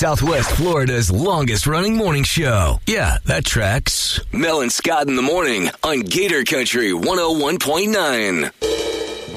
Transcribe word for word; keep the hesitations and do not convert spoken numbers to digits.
Southwest Florida's longest-running morning show. Yeah, that tracks. Mel and Scott in the morning on Gator Country one oh one point nine.